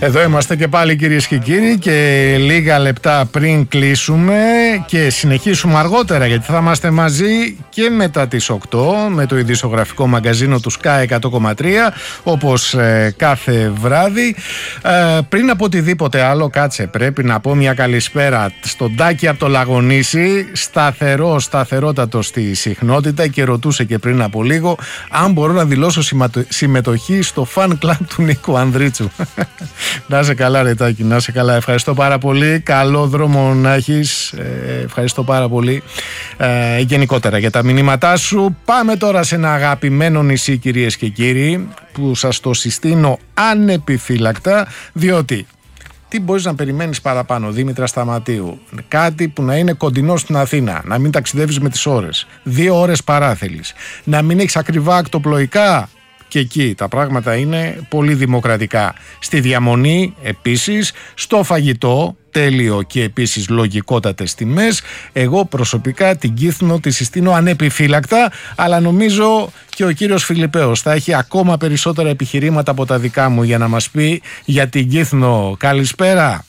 Εδώ είμαστε και πάλι, κυρίες και κύριοι, και λίγα λεπτά πριν κλείσουμε και συνεχίσουμε αργότερα, γιατί θα είμαστε μαζί και μετά τις 8 με το ειδησιογραφικό μαγκαζίνο του Sky 100,3 όπως κάθε βράδυ. Πριν από οτιδήποτε άλλο, κάτσε, πρέπει να πω μια καλησπέρα στον Τάκη από το Λαγονήσι, σταθερότατο στη συχνότητα, και ρωτούσε και πριν από λίγο αν μπορώ να δηλώσω συμμετοχή στο fan club του Νίκου Ανδρίτσου. Να είσαι καλά, ρε Τάκη, να είσαι καλά. Ευχαριστώ πάρα πολύ. Καλό δρόμο να έχεις. Ευχαριστώ πάρα πολύ γενικότερα για τα μηνύματά σου. Πάμε τώρα σε ένα αγαπημένο νησί, κυρίες και κύριοι, που σας το συστήνω ανεπιφύλακτα, διότι τι μπορείς να περιμένεις παραπάνω, Δήμητρα Σταματίου? Κάτι που να είναι κοντινό στην Αθήνα, να μην ταξιδεύεις με τις ώρες, 2 ώρες παράθελης, να μην έχεις ακριβά ακτοπλοϊκά. Και εκεί τα πράγματα είναι πολύ δημοκρατικά. Στη διαμονή επίσης, στο φαγητό, τέλειο και επίσης λογικότατες τιμές. Εγώ προσωπικά την Κύθνο τη συστήνω ανεπιφύλακτα, αλλά νομίζω και ο κύριος Φιλιππέος θα έχει ακόμα περισσότερα επιχειρήματα από τα δικά μου για να μας πει για την Κύθνο. Καλησπέρα.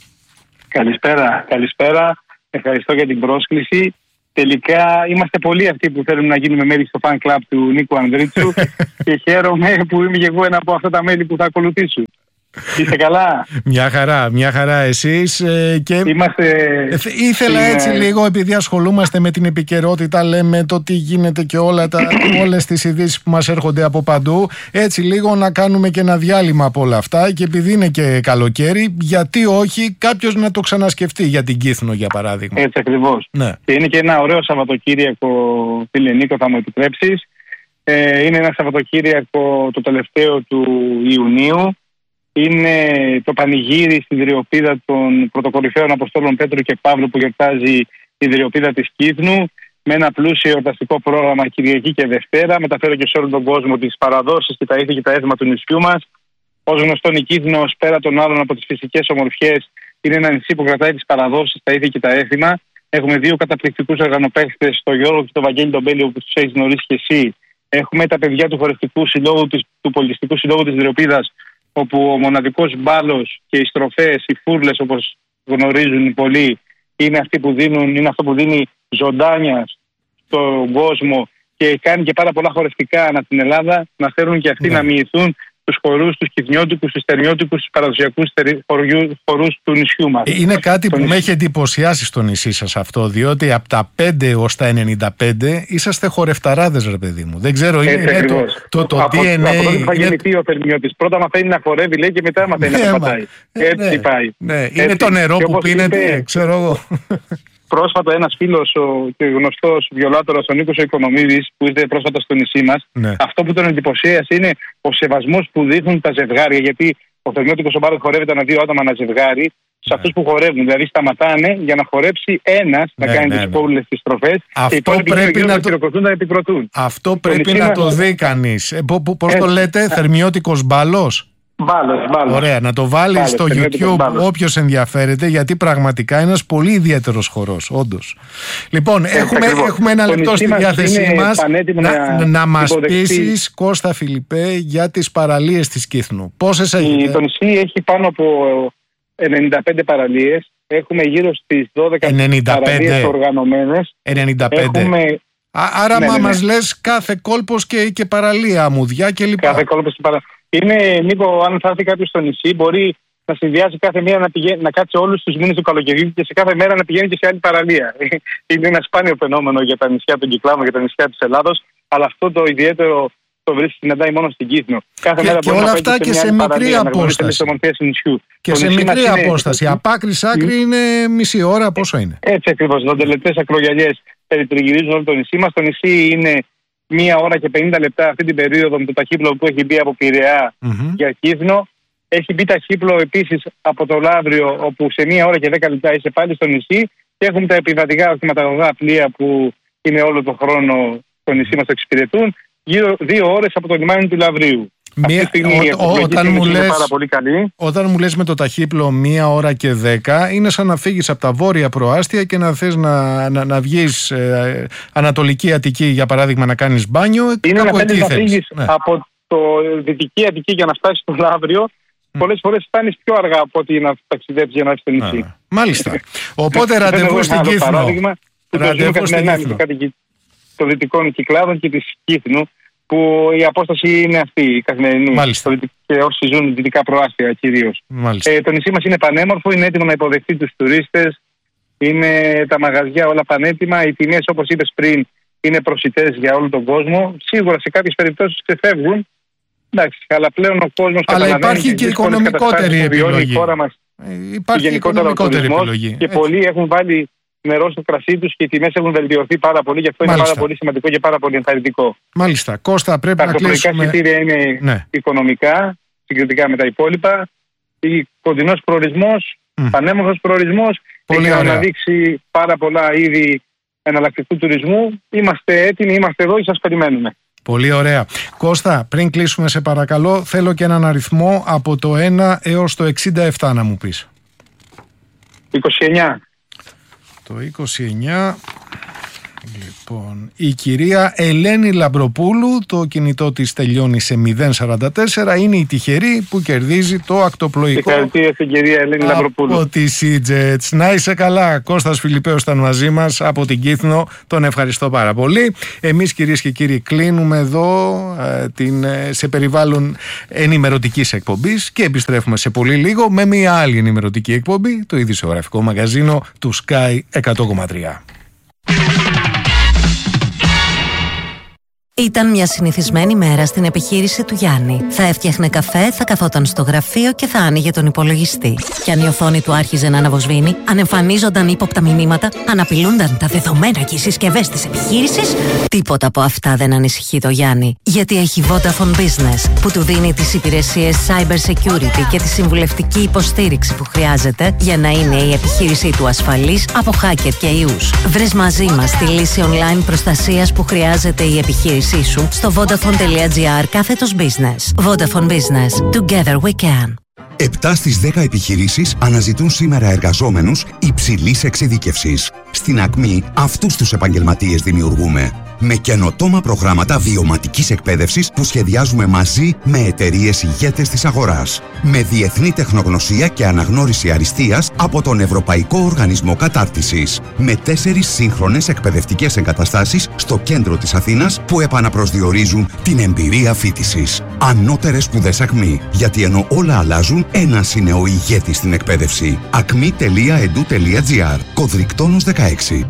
Καλησπέρα. Ευχαριστώ για την πρόσκληση. Τελικά είμαστε πολλοί αυτοί που θέλουμε να γίνουμε μέλη στο fan club του Νίκου Ανδρίτσου και χαίρομαι που είμαι και εγώ ένα από αυτά τα μέλη που θα ακολουθήσουν. Είστε καλά? Μια χαρά εσείς. Και ήθελα είναι... έτσι λίγο, επειδή ασχολούμαστε με την επικαιρότητα, λέμε το τι γίνεται και όλες τις ειδήσεις που μας έρχονται από παντού, έτσι λίγο να κάνουμε και ένα διάλειμμα από όλα αυτά, και επειδή είναι και καλοκαίρι, γιατί όχι κάποιος να το ξανασκεφτεί για την Κύθνο, για παράδειγμα. Έτσι ακριβώς. Ναι. Και είναι και ένα ωραίο Σαββατοκύριακο, φίλε Νίκο, θα μου επιτρέψεις. Είναι ένα Σαββατοκύριακο το τελευταίο του Ιουνίου. Είναι το πανηγύρι στην Ιδρυοπίδα των πρωτοκορυφαίων Αποστόλων Πέτρου και Παύλου, που γιορτάζει η Ιδρυοπίδα της Κύθνου, με ένα πλούσιο εορταστικό πρόγραμμα Κυριακή και Δευτέρα. Μεταφέρω και σε όλο τον κόσμο τις παραδόσεις και τα ήθη και τα έθιμα του νησιού μας. Ως γνωστόν, η Κύθνος, πέρα των άλλων από τις φυσικές ομορφιές, είναι ένα νησί που κρατάει τις παραδόσεις, τα ήθη και τα έθιμα. Έχουμε 2 καταπληκτικούς οργανοπαίχτες, τον Γιώργο και τον Βαγγέλη τον Μπέλιο, που τους έχεις γνωρίσει και εσύ. Έχουμε τα παιδιά του Χορευτικού Συλλόγου, του Πολιτιστικού Συλλόγου της Ιδρυοπίδας, όπου ο μοναδικός μπάλος και οι στροφές, οι φούρλες, όπως γνωρίζουν οι πολλοί, είναι αυτό που δίνει ζωντάνια στον κόσμο και κάνει και πάρα πολλά χορευτικά ανά την Ελλάδα, να θέλουν και αυτοί να μοιηθούν τους χορούς, τους κυθνιώτικους, τους στερνιώτικους, τους παραδοσιακούς χορούς του νησιού μας. Είναι κάτι που με έχει εντυπωσιάσει στο νησί σας αυτό, διότι από τα 5 έως τα 95 είσαστε χορευταράδες, ρε παιδί μου. Δεν ξέρω, είναι το DNA. Από τότε θα γεννηθεί ο Θερμιώτης. Πρώτα μαθαίνει να χορεύει, λέει, και μετά μαθαίνει να πατάει. Έτσι πάει. Ναι. Είναι το νερό που πίνετε, ξέρω εγώ. Πρόσφατα ένας φίλος και γνωστός βιολάτορας, ο Νίκος ο Οικονομίδης, που ήρθε πρόσφατα στο νησί μας, αυτό που τον εντυπωσίασε είναι ο σεβασμός που δείχνουν τα ζευγάρια. Γιατί ο Θερμιώτικος ο μπάλος χορεύεται ανά 2 άτομα, ένα ζευγάρι, σε αυτούς που χορεύουν. Δηλαδή σταματάνε για να χορέψει ένας, να κάνει τις πόβλες, τις στροφές, και οι υπόλοιποι να επικροτούν. Αυτό πρέπει να το δει κανείς. Πώς το λέτε, Θερμιώτικος μπάλος? Μπάλος. Ωραία, να το βάλει στο YouTube όποιος ενδιαφέρεται, γιατί πραγματικά είναι ένας πολύ ιδιαίτερος χορός, όντως. Λοιπόν, έχουμε ένα λεπτό στη διάθεσή μας να μας πείσεις, Κώστα Φιλιππέ, για τις παραλίες της Κύθνου. Πόσες έχετε? Το νησί έχει πάνω από 95 παραλίες. Έχουμε γύρω στις 12 παραλίες οργανωμένες. 95. Άρα μας λες κάθε κόλπος και παραλία, αμμουδιά κλπ. Κάθε κόλπος και παραλία. Είναι, Νίκο, αν θα έρθει κάποιος στο νησί, μπορεί να συνδυάσει κάθε μέρα να κάτσει όλους τους μήνες του καλοκαιριού και σε κάθε μέρα να πηγαίνει και σε άλλη παραλία. Είναι ένα σπάνιο φαινόμενο για τα νησιά των Κυκλάδων, για τα νησιά της Ελλάδος, αλλά αυτό το ιδιαίτερο το βρίσκει, συναντάει μόνο στην Κύθνο. Κάθε μέρα και όλα αυτά και σε μικρή απόσταση. Και σε μικρή απόσταση. Από άκρη σ' άκρη είναι μισή ώρα, πόσο είναι? Έτσι ακριβώς. Δοντελετές ακρογιαλιές περιτριγυρίζουν όλο το νησί μας. Το νησί είναι 1 ώρα και 50 λεπτά αυτή την περίοδο με το ταχύπλο που έχει μπει από Πειραιά για Κύθνο. Έχει μπει ταχύπλο επίσης από το Λαύριο, όπου σε 1 ώρα και 10 λεπτά είσαι πάλι στο νησί. Και έχουμε τα επιβατικά οχηματαγωγά πλοία που είναι όλο τον χρόνο στο νησί μας, το εξυπηρετούν. Γύρω 2 ώρες από το λιμάνι του Λαυρίου. Όταν μου λες με το ταχύπλο 1 ώρα και 10, είναι σαν να φύγεις από τα βόρεια προάστια και να θες να βγεις Ανατολική Αττική, για παράδειγμα, να κάνεις μπάνιο. Είναι να φύγεις από το Δυτική Αττική για να φτάσεις στο Λαύριο πολλές φορές φτάνεις πιο αργά από ότι να ταξιδέψεις για να έρθεις στο νησί. Μάλιστα. Οπότε ραντεβού στην Κύθνο. Παράδειγμα, των δυτικών Κυκλάδων και της Κύθνου, που η απόσταση είναι αυτή, η καθημερινή. Και όσοι ζουν δυτικά προάστια κυρίως. Το νησί μας είναι πανέμορφο, είναι έτοιμο να υποδεχτεί τους τουρίστες, είναι τα μαγαζιά όλα πανέτοιμα, οι τιμές, όπως είπες πριν, είναι προσιτές για όλο τον κόσμο. Σίγουρα σε κάποιες περιπτώσεις ξεφεύγουν. Εντάξει, αλλά πλέον ο κόσμος καταλαβαίνει. Αλλά υπάρχει και οικονομικότερη επιλογή. Η χώρα μας, υπάρχει οικονομικότερη επιλογή. Και πολλοί έχουν βάλει νερό στο κρασί τους και οι τιμές έχουν βελτιωθεί πάρα πολύ. Γι' αυτό είναι πάρα πολύ σημαντικό και πάρα πολύ ενθαρρυντικό. Μάλιστα. Κώστα, πρέπει να κλείσουμε. Τα εισιτήρια είναι οικονομικά, συγκριτικά με τα υπόλοιπα. Κοντινός προορισμός, πανέμορφος προορισμός. Έχει αναδείξει πάρα πολλά είδη εναλλακτικού τουρισμού. Είμαστε έτοιμοι, είμαστε εδώ και σας περιμένουμε. Πολύ ωραία. Κώστα, πριν κλείσουμε, σε παρακαλώ, θέλω και έναν αριθμό από το 1 έως το 67 να μου πεις. 29. Το 29. Λοιπόν, η κυρία Ελένη Λαμπροπούλου, το κινητό της τελειώνει σε 044, είναι η τυχερή που κερδίζει το ακτοπλοϊκό. Συγχαρητήρια στην κυρία Ελένη Λαμπροπούλου. Από τη Sea-Jets. Να είσαι καλά. Κώστας Φιλιππέος ήταν μαζί μας από την Κύθνο. Τον ευχαριστώ πάρα πολύ. Εμείς, κυρίες και κύριοι, κλείνουμε εδώ σε περιβάλλον ενημερωτικής εκπομπής και επιστρέφουμε σε πολύ λίγο με μια άλλη ενημερωτική εκπομπή, το ειδησιογραφικό μαγαζίνο του Sky 100,3. Ήταν μια συνηθισμένη μέρα στην επιχείρηση του Γιάννη. Θα έφτιαχνε καφέ, θα καθόταν στο γραφείο και θα άνοιγε τον υπολογιστή. Κι αν η οθόνη του άρχιζε να αναβοσβήνει, αν εμφανίζονταν ύποπτα μηνύματα, αν απειλούνταν τα δεδομένα και οι συσκευές της επιχείρησης, τίποτα από αυτά δεν ανησυχεί το Γιάννη. Γιατί έχει Vodafone Business, που του δίνει τις υπηρεσίες Cyber Security και τη συμβουλευτική υποστήριξη που χρειάζεται για να είναι η επιχείρησή του ασφαλής από hacker και ιούς. Βρες μαζί μας τη λύση online προστασίας που χρειάζεται η επιχείρηση σου στο vodafone.gr/business. Vodafone Business. Together we can. 7 στις 10 επιχειρήσεις αναζητούν σήμερα εργαζόμενους υψηλής εξειδίκευσης. Στην Ακμή αυτούς τους επαγγελματίες δημιουργούμε. Με καινοτόμα προγράμματα βιωματικής εκπαίδευσης που σχεδιάζουμε μαζί με εταιρείες ηγέτες της αγοράς. Με διεθνή τεχνογνωσία και αναγνώριση αριστείας από τον Ευρωπαϊκό Οργανισμό Κατάρτισης. Με 4 σύγχρονες εκπαιδευτικές εγκαταστάσεις στο κέντρο της Αθήνας που επαναπροσδιορίζουν την εμπειρία φοιτησης. Ανώτερες σπουδές Ακμή. Γιατί ενώ όλα αλλάζουν, ένας είναι ο ηγέτης στην εκπαίδευση. acmi.edu.gr. Κωδρικτόνος 16.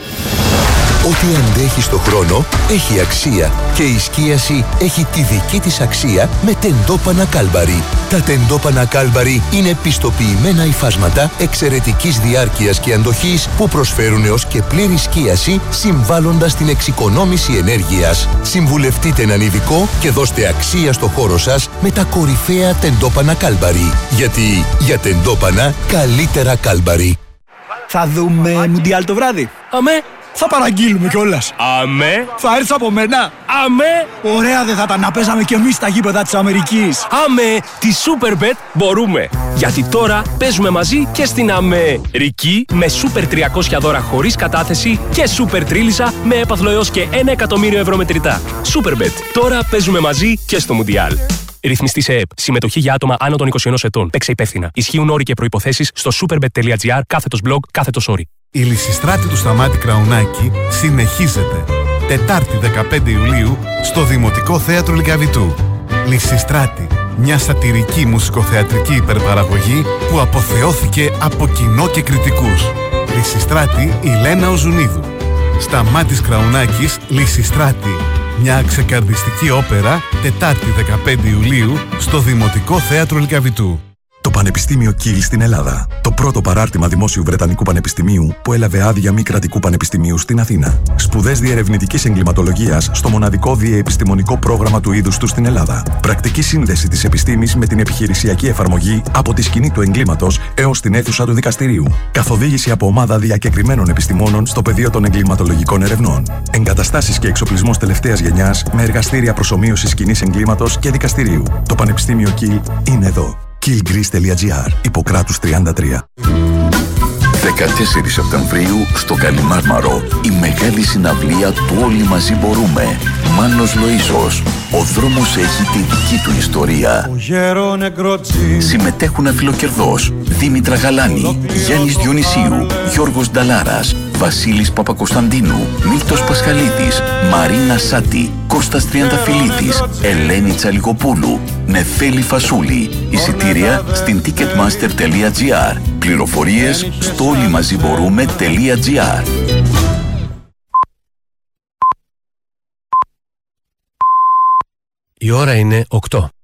Ό,τι αντέχει στο χρόνο έχει αξία και η σκίαση έχει τη δική της αξία με τεντόπανα Κάλμπαρι. Τα τεντόπανα Κάλμπαρι είναι πιστοποιημένα υφάσματα εξαιρετικής διάρκειας και αντοχής που προσφέρουν έως και πλήρη σκίαση συμβάλλοντας στην εξοικονόμηση ενέργειας. Συμβουλευτείτε έναν ειδικό και δώστε αξία στο χώρο σας με τα κορυφαία τεντόπανα Κάλμπαρι. Γιατί για τεντόπανα καλύτερα Κάλμπαρι. Θα δούμε Μουντιάλ το βράδυ. Αμέ. Θα παραγγείλουμε κιόλας. Αμέ. Θα έρθεις από μένα. Αμέ. Ωραία δεν θα ήταν να παίζαμε κι εμείς στα γήπεδα της Αμερικής. Αμέ. Τη Superbet μπορούμε. Γιατί τώρα παίζουμε μαζί και στην Αμερική με Super 300 δώρα χωρίς κατάθεση και Super Τρίλισσα με έπαθλο έως και 1 εκατομμύριο ευρώ μετρητά. Superbet. Τώρα παίζουμε μαζί και στο Μουντιάλ. Ρυθμιστή σε ΕΕΠ. Συμμετοχή για άτομα άνω των 21 ετών. Παίξε υπεύθυνα. Ισχύουν όροι και προϋποθέσεις στο superbet.gr/blog/. Η Λυσιστράτη του Σταμάτη Κραουνάκη συνεχίζεται. Τετάρτη 15 Ιουλίου στο Δημοτικό Θέατρο Λυκαβητού. Λυσιστράτη, μια σατιρική μουσικοθεατρική υπερπαραγωγή που αποθεώθηκε από κοινό και κριτικούς. Λυσιστράτη η Λένα Οζουνίδου. Σταμάτης Κραουνάκης, Λυσιστράτη. Μια ξεκαρδιστική όπερα, Τετάρτη 15 Ιουλίου στο Δημοτικό Θέατρο Λυκαβητού. Το Πανεπιστήμιο Κιλ στην Ελλάδα. Το πρώτο παράρτημα δημόσιου Βρετανικού Πανεπιστημίου που έλαβε άδεια μη κρατικού πανεπιστημίου στην Αθήνα. Σπουδές διερευνητικής εγκληματολογίας στο μοναδικό διεπιστημονικό πρόγραμμα του είδους του στην Ελλάδα. Πρακτική σύνδεση της επιστήμης με την επιχειρησιακή εφαρμογή από τη σκηνή του εγκλήματος έως την αίθουσα του δικαστηρίου. Καθοδήγηση από ομάδα διακεκριμένων επιστημόνων στο πεδίο των εγκληματολογικών ερευνών. Εγκαταστάσεις και εξοπλισμός τελευταίας γενιάς με εργαστήρια προσομοίωσης σκηνής εγκλήματος και δικαστηρίου. Το Πανεπιστήμιο Κιλ είναι εδώ. killgreece.gr. Ιπποκράτους 33. 14 Σεπτεμβρίου στο Καλιμάρμαρο η μεγάλη συναυλία του Όλοι Μαζί Μπορούμε. Μάνος Λοΐσος. Ο δρόμος έχει τη δική του ιστορία. Συμμετέχουν αφιλοκερδός Δήμητρα Γαλάνη, Γιάννης Διονυσίου, Γιώργος Νταλάρας, Βασίλης Παπακοσταντίνου, Μίλτος Πασχαλίδης, Μαρίνα Σάτη, Κώστας Τριανταφυλλίδης, Ελένη Τσαλικοπούλου, Νεφέλη Φασούλη. Εισιτήρια στην ticketmaster.gr. Πληροφορίες στο όλοιμαζιμπορούμε.gr. Η ώρα είναι 8.